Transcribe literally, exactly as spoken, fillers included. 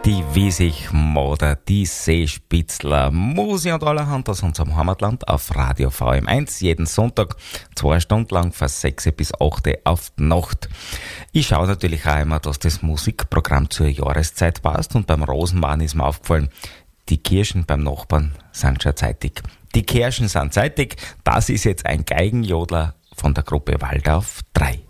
Die Wiesig-Moder, die Seespitzler, Musi und allerhand aus unserem Heimatland auf Radio V M eins. Jeden Sonntag, zwei Stunden lang, von sechs bis acht auf die Nacht. Ich schaue natürlich auch immer, dass das Musikprogramm zur Jahreszeit passt. Und beim Rosenmann ist mir aufgefallen, die Kirschen beim Nachbarn sind schon zeitig. Die Kirschen sind zeitig. Das ist jetzt ein Geigenjodler von der Gruppe Waldorf drei.